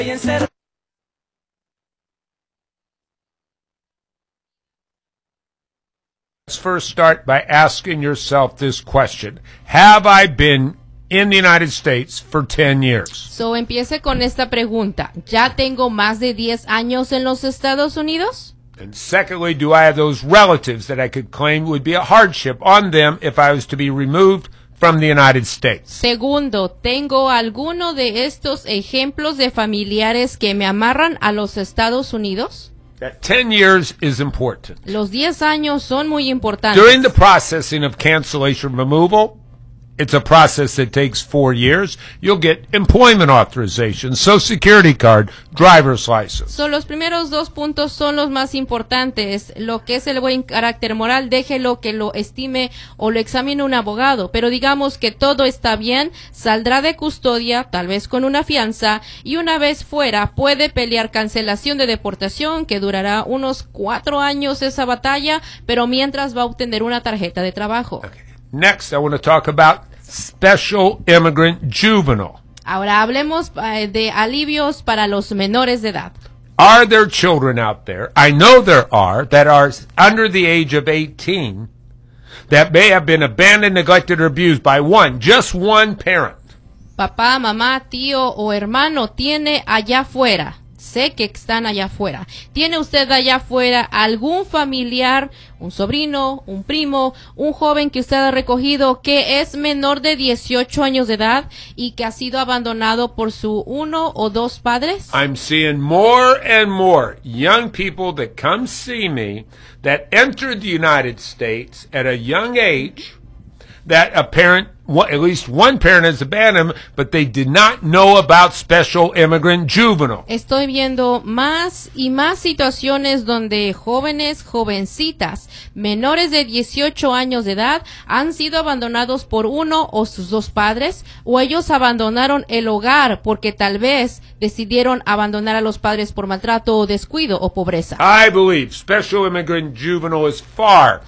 Let's first start by asking yourself this question. Have I been in the United States for 10 years? So, empiece con esta pregunta. ¿Ya tengo más de 10 años en los Estados Unidos? And secondly, do I have those relatives that I could claim would be a hardship on them if I was to be removed from the United States? Segundo, ¿tengo alguno de estos ejemplos de familiares que me amarran a los Estados Unidos? That 10 years is important. Los 10 años son muy importantes. During the processing of cancellation removal, it's a process that takes 4 years. You'll get employment authorization, Social Security card, driver's license. So, los primeros 2 puntos son los más importantes. Lo que es el buen carácter moral, déjelo que lo estime o lo examine un abogado. Pero digamos que todo está bien, saldrá de custodia, tal vez con una fianza, y una vez fuera puede pelear cancelación de deportación, que durará unos 4 años esa batalla, pero mientras va a obtener una tarjeta de trabajo. Okay. Next, I want to talk about special immigrant juvenile. Ahora hablemos de alivios para los menores de edad. Are there children out there, I know there are, that are under the age of 18 that may have been abandoned, neglected, or abused by just one parent? Papá, mamá, tío o hermano tiene allá afuera. Sé que están allá afuera. ¿Tiene usted allá afuera algún familiar, un sobrino, un primo, un joven que usted ha recogido que es menor de 18 años de edad y que ha sido abandonado por su 1 o 2 padres? I'm seeing more and more young people that come see me that entered the United States at a young age, that a parent, at least one parent has abandoned them, but they did not know about special immigrant juvenile. Estoy viendo más y más situaciones donde jóvenes, jovencitas, menores de 18 años de edad han sido abandonados por uno o sus 2 padres, o ellos abandonaron el hogar porque tal vez decidieron abandonar a los padres por maltrato o descuido o pobreza. I believe special immigrant juvenile is far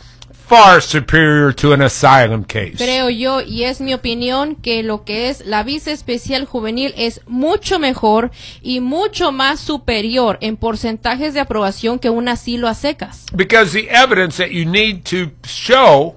superior to an asylum case. Creo yo, y es mi opinión, que lo que es la visa especial juvenil es mucho mejor y mucho más superior en porcentajes de aprobación que un asilo a secas. Because the evidence that you need to show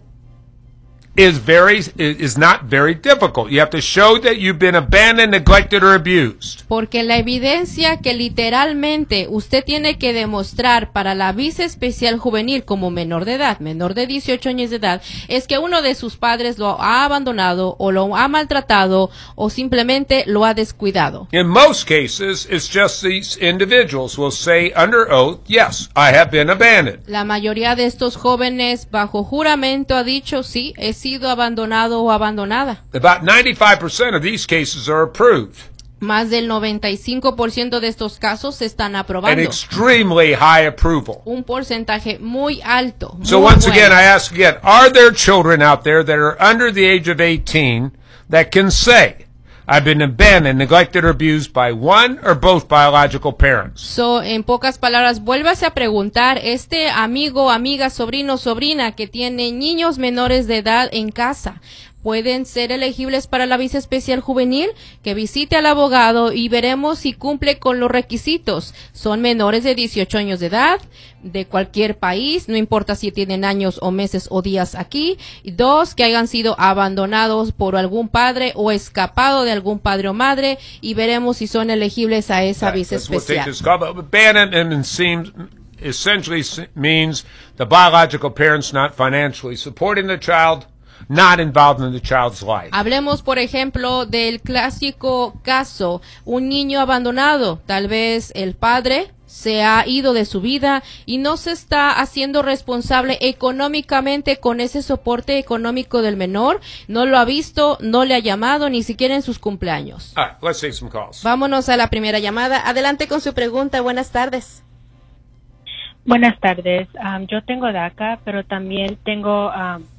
is not very difficult. You have to show that you've been abandoned, neglected, or abused. Porque la evidencia que literalmente usted tiene que demostrar para la visa especial juvenil como menor de edad, menor de 18 años de edad, es que uno de sus padres lo ha abandonado o lo ha maltratado o simplemente lo ha descuidado. In most cases, it's just these individuals will say under oath, yes, I have been abandoned. La mayoría de estos jóvenes bajo juramento ha dicho, sí, he sido abandonado o abandonada. About 95% of these cases are approved. Más del 95% de estos casos se están aprobando. An extremely high approval. Un porcentaje muy alto. So muy once bueno. again, I ask again, are there children out there that are under the age of 18 that can say, I've been abandoned, neglected, or abused by one or both biological parents? So, en pocas palabras, vuélvase a preguntar, este amigo, amiga, sobrino, sobrina que tiene niños menores de edad en casa, ¿pueden ser elegibles para la visa especial juvenil? Que visite al abogado y veremos si cumple con los requisitos. Son menores de 18 años de edad, de cualquier país, no importa si tienen años o meses o días aquí. Y 2, que hayan sido abandonados por algún padre o escapado de algún padre o madre, y veremos si son elegibles a esa visa especial. Abandonment essentially means the biological parents not financially supporting the child, not involved in the child's life. Hablemos, por ejemplo, del clásico caso, un niño abandonado, tal vez el padre se ha ido de su vida y no se está haciendo responsable económicamente con ese soporte económico del menor, no lo ha visto, no le ha llamado ni siquiera en sus cumpleaños. All right, let's take some calls. Vámonos a la primera llamada. Adelante con su pregunta. Buenas tardes. Buenas tardes. Yo tengo DACA, pero también tengo...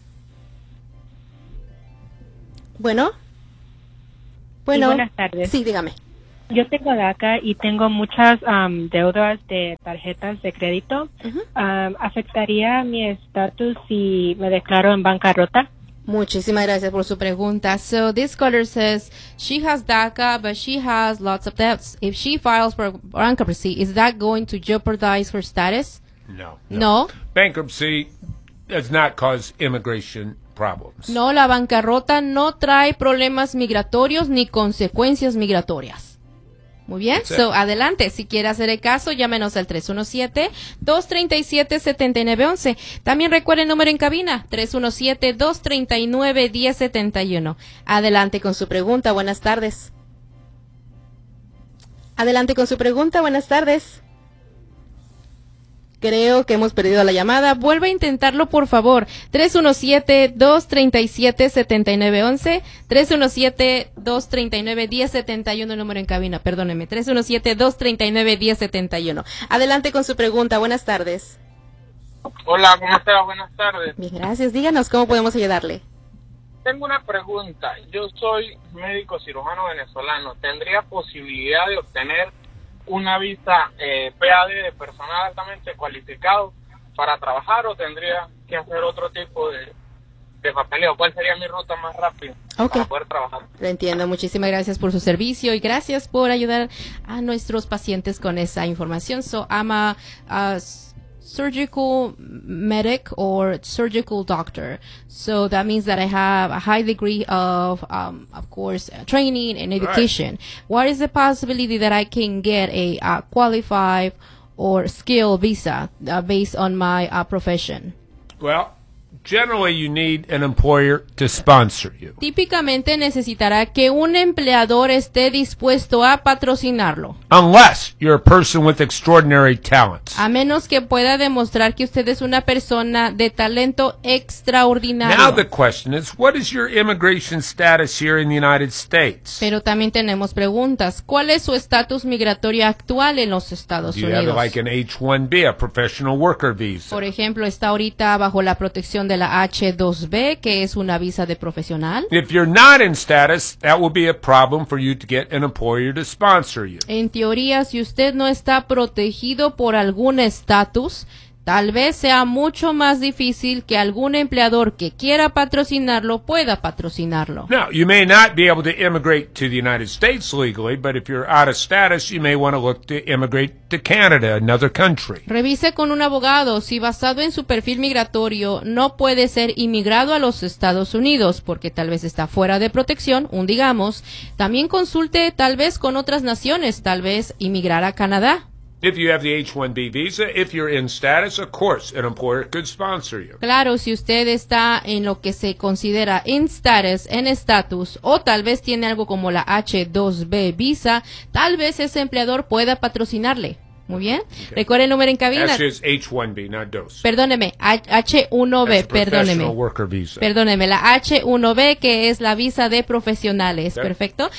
Bueno. Sí, buenas tardes. Sí, dígame. Yo tengo DACA y tengo muchas deudas de tarjetas de crédito. ¿Afectaría mi estatus si me declaro en bancarrota? Muchísimas gracias por su pregunta. So this caller says she has DACA, but she has lots of debts. If she files for bankruptcy, is that going to jeopardize her status? No. Bankruptcy does not cause immigration problems. No, la bancarrota no trae problemas migratorios ni consecuencias migratorias. Muy bien, so adelante, si quiere hacer el caso, llámenos al 317-237-7911. También recuerde el número en cabina, 317-239-1071. Adelante con su pregunta, buenas tardes. Adelante con su pregunta, buenas tardes. Creo que hemos perdido la llamada. Vuelve a intentarlo, por favor. 317-237-7911. 317-239-1071, número en cabina. Perdóneme. 317-239-1071. Adelante con su pregunta. Buenas tardes. Hola, ¿cómo está? Buenas tardes. Bien, gracias. Díganos, ¿cómo podemos ayudarle? Tengo una pregunta. Yo soy médico cirujano venezolano. ¿Tendría posibilidad de obtener una visa PAD de personal altamente cualificado para trabajar o tendría que hacer otro tipo de papeleo? ¿Cuál sería mi ruta más rápida para poder trabajar? Lo entiendo. Muchísimas gracias por su servicio y gracias por ayudar a nuestros pacientes con esa información. So I'm a surgical medic or surgical doctor. So that means that I have a high degree of course, training and education. Right. What is the possibility that I can get a qualified or skill visa based on my profession? Well, generally you need an employer to sponsor you. Típicamente necesitará que un empleador esté dispuesto a patrocinarlo. Unless you're a person with extraordinary talents. A menos que pueda demostrar que usted es una persona de talento extraordinario. Now the question is, what is your immigration status here in the United States? Pero también tenemos preguntas. ¿Cuál es su estatus migratorio actual en los Estados Unidos? Do you have like an H-1B, a professional worker visa? Por ejemplo, está ahorita bajo la protección de la H-2B, que es una visa de profesional. If you're not in status, that will be a problem for you to get an employer to sponsor you. En teoría, si usted no está protegido por algún estatus, tal vez sea mucho más difícil que algún empleador que quiera patrocinarlo pueda patrocinarlo. Now, you may not be able to immigrate to the United States legally, but if you're out of status, you may want to look to immigrate to Canada, another country. Revise con un abogado si basado en su perfil migratorio no puede ser inmigrado a los Estados Unidos porque tal vez está fuera de protección, digamos. También consulte tal vez con otras naciones, tal vez inmigrar a Canadá. If you have the H-1B visa, if you're in status, of course, an employer could sponsor you. Claro, si usted está en lo que se considera in status, en estatus, o tal vez tiene algo como la H-2B visa, tal vez ese empleador pueda patrocinarle. Muy bien. Okay. Recuerde el número en cabina. Actually, it's H-1B, not DOS. Perdóneme, H-1B, perdóneme. Perdóneme, la H-1B que es la visa de profesionales. Okay. Perfecto.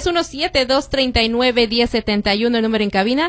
317-239-1071, el número en cabina.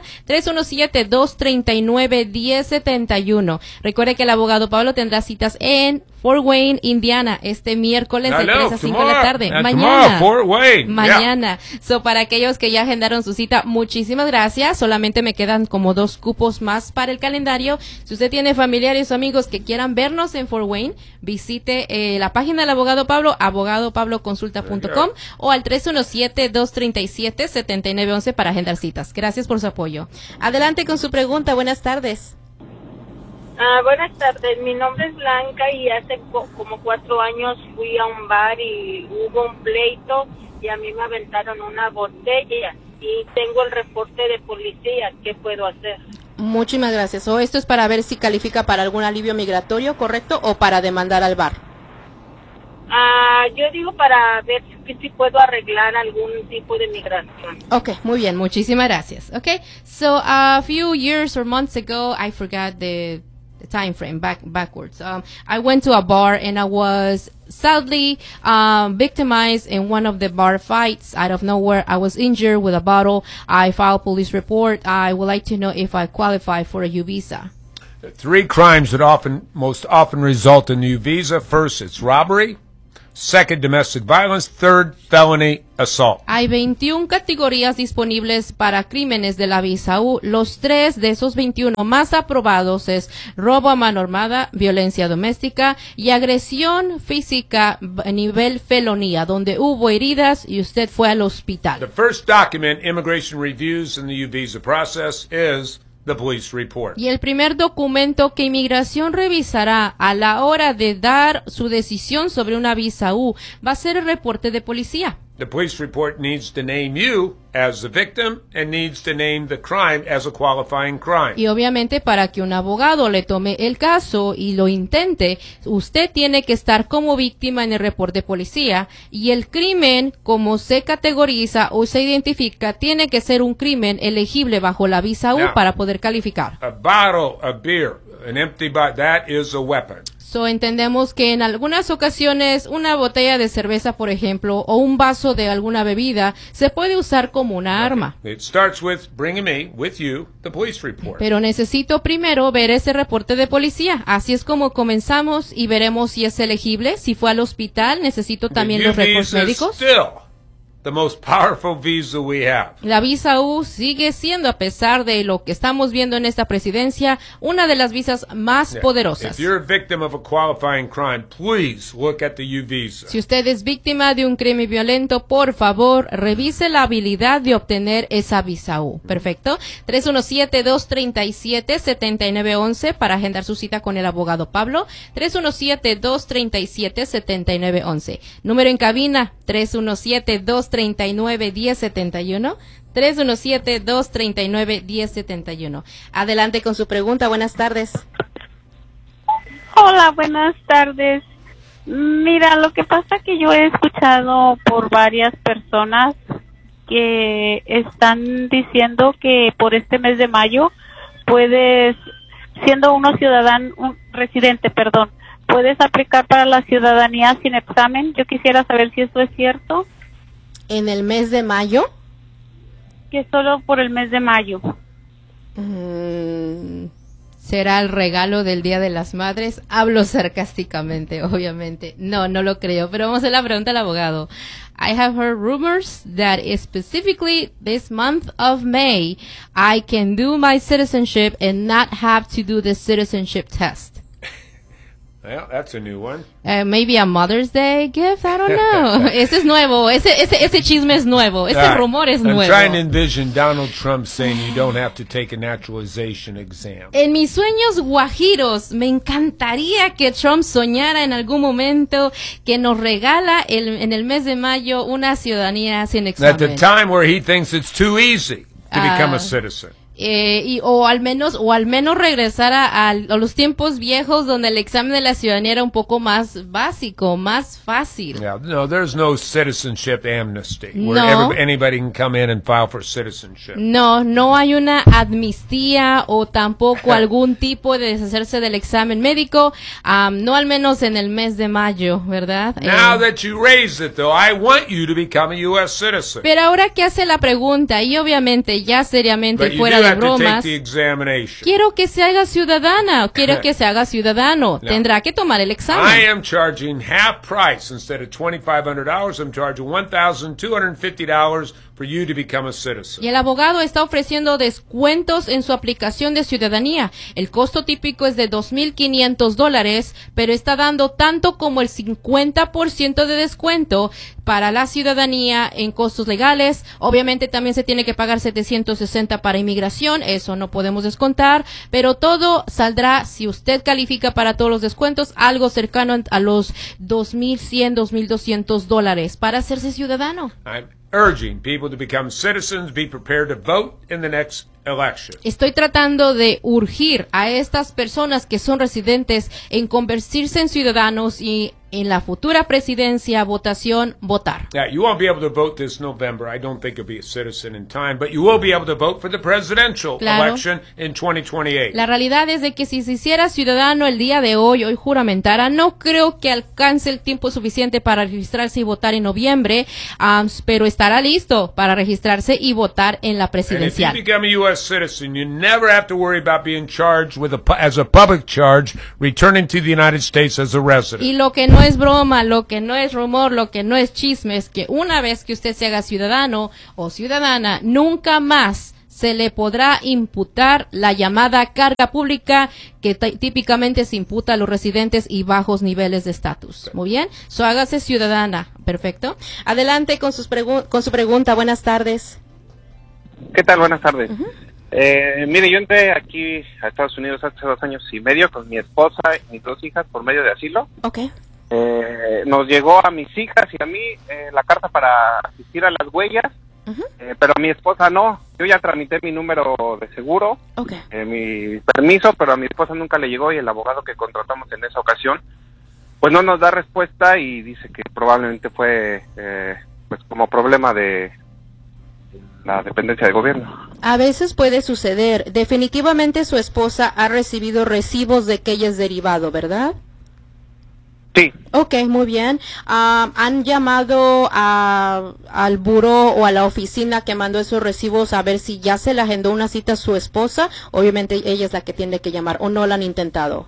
317-239-1071. Recuerde que el abogado Pablo tendrá citas en Fort Wayne, Indiana, este miércoles de 3 a 5 de la tarde. Mañana. Fort Wayne. Mañana. Yeah. So, para aquellos que ya agendaron su cita, muchísimas gracias. Solamente me quedan como 2 cupos más para el calendario. Si usted tiene familiares o amigos que quieran vernos en Fort Wayne, visite la página del abogado Pablo, abogadopabloconsulta.com o al 317-237-7911 para agendar citas. Gracias por su apoyo. Adelante con su pregunta. Buenas tardes. Buenas tardes, mi nombre es Blanca y hace como 4 años fui a un bar y hubo un pleito y a mí me aventaron una botella y tengo el reporte de policía. ¿Qué puedo hacer? Muchísimas gracias. Esto es para ver si califica para algún alivio migratorio, ¿correcto? ¿O para demandar al bar? Yo digo para ver si puedo arreglar algún tipo de migración. Okay, muy bien. Muchísimas gracias. Okay, so a few years or months ago, I forgot the time frame backwards. I went to a bar and I was sadly victimized in one of the bar fights. Out of nowhere, I was injured with a bottle. I filed a police report. I would like to know if I qualify for a U visa. 3 crimes that most often result in U visa. First, it's robbery. second domestic violence, third felony assault. Hay 21 categorías disponibles para crímenes de la visa U. Los 3 de esos 21 más aprobados es robo a mano armada, violencia doméstica y agresión física a nivel felonía, donde hubo heridas y usted fue al The hospital. first document immigration reviews in the U visa process is the police report. Y el primer documento que inmigración revisará a la hora de dar su decisión sobre una visa U va a ser el reporte de policía. The police report needs to name you as the victim and needs to name the crime as a qualifying crime. Y obviamente para que un abogado le tome el caso y lo intente, usted tiene que estar como víctima en el reporte de policía y el crimen, como se categoriza o se identifica, tiene que ser un crimen elegible bajo la visa U Now, para poder calificar. A bottle of beer, an empty bottle, that is a weapon. So, entendemos que en algunas ocasiones una botella de cerveza, por ejemplo, o un vaso de alguna bebida se puede usar como una arma. It starts with bringing me, with you, the police report. Pero necesito primero ver ese reporte de policía. Así es como comenzamos y veremos si es elegible. Si fue al hospital, necesito también The los récords U visa is médicos. still the most powerful visa we have. La visa U sigue siendo, a pesar de lo que estamos viendo en esta presidencia, una de las visas más poderosas. If you're a victim of a qualifying crime, please look at the U visa. Si usted es víctima de un crimen violento, por favor, revise la habilidad de obtener esa visa U. Perfecto. 317-237-7911 para agendar su cita con el abogado Pablo. 317-237-7911. Número en cabina, 317-239-1071. 317-239-1071. Adelante con su pregunta. Buenas tardes. Hola, buenas tardes. Mira, lo que pasa que yo he escuchado por varias personas que están diciendo que por este mes de mayo puedes, siendo uno ciudadano, un residente, perdón, puedes aplicar para la ciudadanía sin examen. Yo quisiera saber si eso es cierto. ¿En el mes de mayo? Que solo por el mes de mayo. ¿Será el regalo del Día de las Madres? Hablo sarcásticamente, obviamente. No, no lo creo, pero vamos a hacer la pregunta al abogado. I have heard rumors that specifically this month of May, I can do my citizenship and not have to do the citizenship test. Well, that's a new one. Maybe a Mother's Day gift, I don't know. Ese es nuevo, ese chisme es nuevo, ese rumor es nuevo. I'm trying to envision Donald Trump saying you don't have to take a naturalization exam. En mis sueños guajiros, me encantaría que Trump soñara en algún momento que nos regala en el mes de mayo una ciudadanía sin examen. At the time where he thinks it's too easy to become a citizen. O al menos regresar a los tiempos viejos donde el examen de la ciudadanía era un poco más básico, más fácil. Yeah, no, there's no citizenship amnesty where No. anybody can come in and file for citizenship. No hay una amnistía o tampoco algún tipo de deshacerse del examen médico, no al menos en el mes de mayo, ¿verdad? Now that you raised it, though, I want you to become a U.S. citizen. Pero ahora que hace la pregunta, y obviamente ya seriamente But you fuera do de have to take bromas, the examination. quiero que se haga ciudadana, quiero que se haga ciudadano, No. tendrá que tomar el I examen. am charging half price. Instead of $2,500, I'm charging $1,250 for you to become a citizen. Y el abogado está ofreciendo descuentos en su aplicación de ciudadanía. El costo típico es de $2,500, pero está dando tanto como el 50% de descuento para la ciudadanía en costos legales. Obviamente también se tiene que pagar $760 para inmigración, eso no podemos descontar, pero todo saldrá, si usted califica para todos los descuentos, algo cercano a los $2,100, $2,200 para hacerse ciudadano. I'm urging people to become citizens. Be prepared to vote in the next election. Estoy tratando de urgir a estas personas que son residentes en convertirse en ciudadanos y en la futura presidencia, votación, votar. Now, you won't be able to vote this November. I don't think you'll be a citizen in time, but you will be able to vote for the presidential Claro. election in 2028. La realidad es de que si se hiciera ciudadano el día de hoy juramentara, no creo que alcance el tiempo suficiente para registrarse y votar en noviembre, pero estará listo para registrarse y votar en la And if you presidencial. become a U.S. U.S. citizen, you never have to worry about being charged as a public charge, returning to the United States as a resident. Y lo que no es broma, lo que no es rumor, lo que no es chisme, es que una vez que usted se haga ciudadano o ciudadana, nunca más se le podrá imputar la llamada carga pública que típicamente se imputa a los residentes y bajos niveles de estatus. Muy bien, hágase ciudadana. Perfecto. Adelante con su pregunta. Buenas tardes. ¿Qué tal? Buenas tardes. Mire, yo entré aquí a Estados Unidos hace 2 años y medio con mi esposa y mis 2 hijas por medio de asilo. Okay. Nos llegó a mis hijas y a mí la carta para asistir a las huellas. Pero a mi esposa no. Yo ya tramité mi número de seguro, mi permiso, pero a mi esposa nunca le llegó y el abogado que contratamos en esa ocasión pues no nos da respuesta y dice que probablemente fue pues como problema de la dependencia del gobierno. A veces puede suceder. Definitivamente su esposa ha recibido recibos de que ella es derivado, ¿verdad? Sí. Ok, muy bien. ¿Han llamado al buró o a la oficina que mandó esos recibos a ver si ya se le agendó una cita a su esposa? Obviamente ella es la que tiene que llamar, ¿o no la han intentado?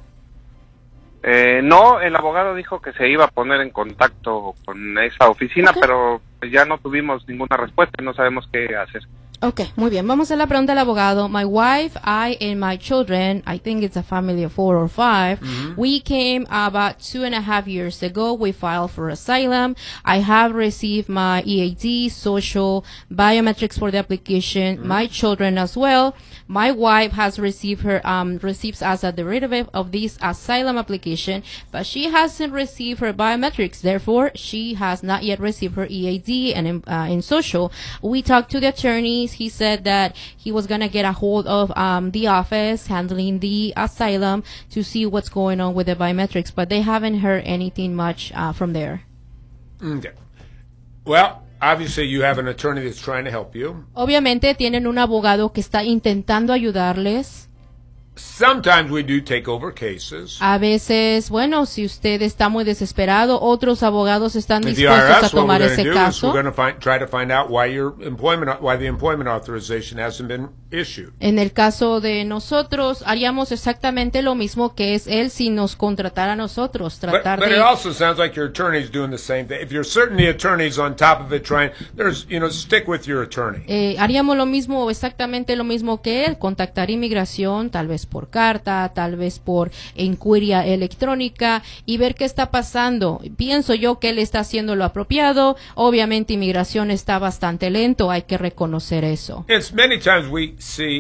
No, el abogado dijo que se iba a poner en contacto con esa oficina, pero ya no tuvimos ninguna respuesta y no sabemos qué hacer. Okay, muy bien. Vamos a la pregunta del abogado. My wife, I, and my children, I think it's a family of 4 or 5, we came about 2.5 years ago. We filed for asylum. I have received my EAD, social, biometrics for the application, my children as well. My wife has received her receipts as a derivative of this asylum application, but she hasn't received her biometrics. Therefore, she has not yet received her EAD and in social. We talked to the attorneys. He said that he was going to get a hold of the office handling the asylum to see what's going on with the biometrics, but they haven't heard anything much from there. Okay. Well, obviously you have an attorney that's trying to help you. Obviamente tienen un abogado que está intentando ayudarles. Sometimes we do take over cases. A veces, bueno, si usted está muy desesperado, otros abogados están dispuestos a tomar ese caso. We're going to try to find out why the employment authorization hasn't been issued. En el caso de nosotros, haríamos exactamente lo mismo que es él si nos contratara a nosotros. But it also sounds like your attorney's doing the same thing. If you're certain the attorney's on top of it stick with your attorney. Haríamos lo mismo, exactamente lo mismo que él, contactar inmigración, tal vez por carta, tal vez por inquiria electrónica y ver qué está pasando. Pienso yo que él está haciendo lo apropiado. Obviamente inmigración está bastante lento, hay que reconocer eso. Many times we see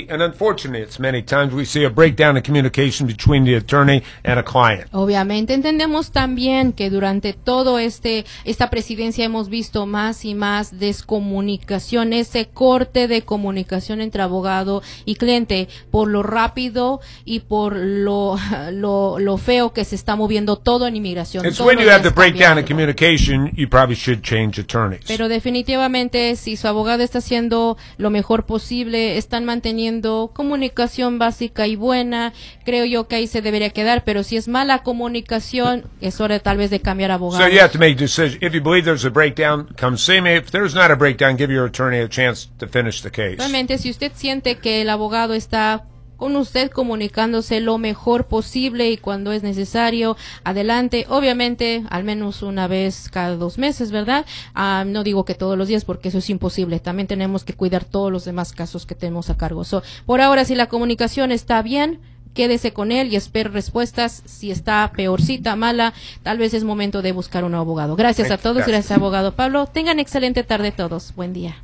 a breakdown in communication between the attorney and a client. Obviamente entendemos también que durante todo esta presidencia hemos visto más y más descomunicación, ese corte de comunicación entre abogado y cliente por lo rápido y por lo feo que se está moviendo todo en inmigración. It's when you have the breakdown in communication, you probably should change attorneys. Pero definitivamente, si su abogado está haciendo lo mejor posible, están manteniendo comunicación básica y buena, creo yo que ahí se debería quedar. Pero si es mala comunicación, es hora tal vez de cambiar abogado. So you have to make a decision. If you believe there's a breakdown, come see me. If there's not a breakdown, give your attorney a chance to finish the case. Realmente, si usted siente que el abogado está con usted comunicándose lo mejor posible y cuando es necesario, adelante. Obviamente, al menos una vez cada 2 meses, ¿verdad? No digo que todos los días porque eso es imposible. También tenemos que cuidar todos los demás casos que tenemos a cargo. Por ahora, si la comunicación está bien, quédese con él y espere respuestas. Si está peorcita, mala, tal vez es momento de buscar un abogado. Gracias a todos. Gracias, abogado Pablo. Tengan excelente tarde todos. Buen día.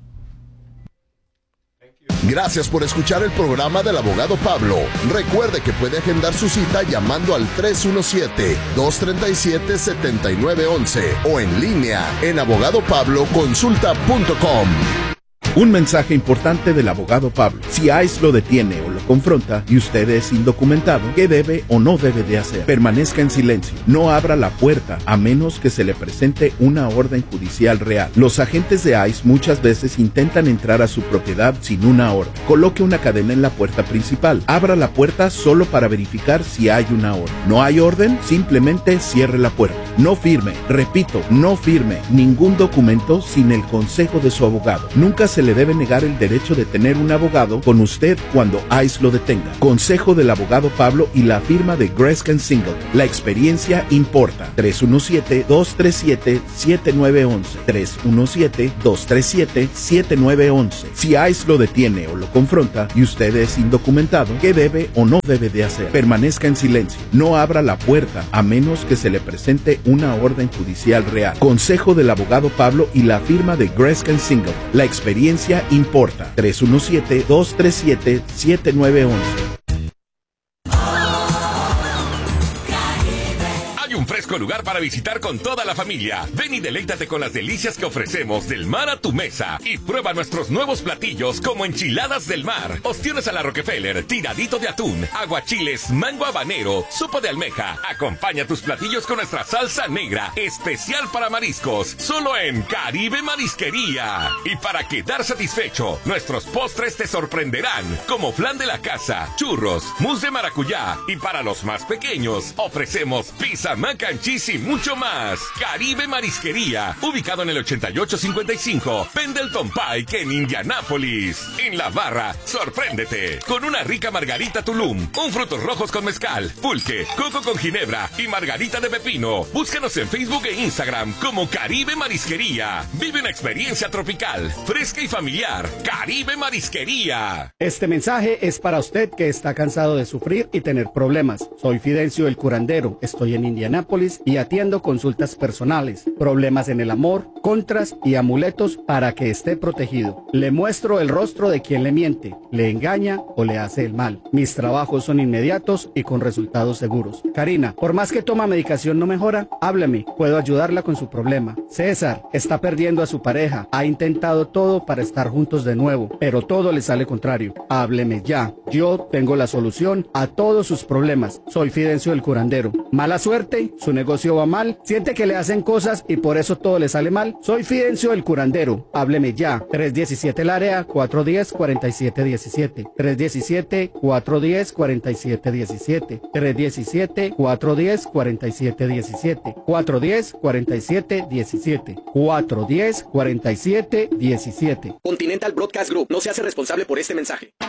Gracias por escuchar el programa del abogado Pablo. Recuerde que puede agendar su cita llamando al 317-237-7911 o en línea en abogadopabloconsulta.com. Un mensaje importante del abogado Pablo. Si ICE lo detiene o lo confronta y usted es indocumentado, ¿qué debe o no debe de hacer? Permanezca en silencio. No abra la puerta a menos que se le presente una orden judicial real. Los agentes de ICE muchas veces intentan entrar a su propiedad sin una orden. Coloque una cadena en la puerta principal. Abra la puerta solo para verificar si hay una orden. ¿No hay orden? Simplemente cierre la puerta. No firme, repito, no firme ningún documento sin el consejo de su abogado. Nunca se se le debe negar el derecho de tener un abogado con usted cuando ICE lo detenga. Consejo del abogado Pablo y la firma de Gresca & Singleton. La experiencia importa. 317-237-7911. 317-237-7911. Si ICE lo detiene o lo confronta y usted es indocumentado, ¿qué debe o no debe de hacer? Permanezca en silencio. No abra la puerta a menos que se le presente una orden judicial real. Consejo del abogado Pablo y la firma de Gresca & Singleton. La experiencia importa. 317-237-7911. Un fresco lugar para visitar con toda la familia. Ven y deleítate con las delicias que ofrecemos del mar a tu mesa y prueba nuestros nuevos platillos como enchiladas del mar, ostiones a la Rockefeller, tiradito de atún, aguachiles, mango habanero, sopa de almeja. Acompaña tus platillos con nuestra salsa negra, especial para mariscos, solo en Caribe Marisquería. Y para quedar satisfecho, nuestros postres te sorprenderán, como flan de la casa, churros, mousse de maracuyá, y para los más pequeños ofrecemos pizza, mac and cheese y mucho más. Caribe Marisquería, ubicado en el 8855 Pendleton Pike en Indianápolis. En la barra, sorpréndete con una rica margarita Tulum, un frutos rojos con mezcal, pulque, coco con ginebra y margarita de pepino. Búscanos en Facebook e Instagram como Caribe Marisquería. Vive una experiencia tropical, fresca y familiar. Caribe Marisquería. Este mensaje es para usted que está cansado de sufrir y tener problemas. Soy Fidencio el curandero, estoy en Indianápolis y atiendo consultas personales, problemas en el amor, contras y amuletos para que esté protegido. Le muestro el rostro de quien le miente, le engaña o le hace el mal. Mis trabajos son inmediatos y con resultados seguros. Karina, por más que toma medicación no mejora, háblame, puedo ayudarla con su problema. César, está perdiendo a su pareja, ha intentado todo para estar juntos de nuevo, pero todo le sale contrario. Hábleme ya, yo tengo la solución a todos sus problemas. Soy Fidencio el curandero. Mala suerte, su negocio va mal, siente que le hacen cosas y por eso todo le sale mal. Soy Fidencio el curandero. Hábleme ya. 317 el área, 410-4717. 317-410-4717. 317-410-4717. 410-4717. 410-4717. Continental Broadcast Group no se hace responsable por este mensaje.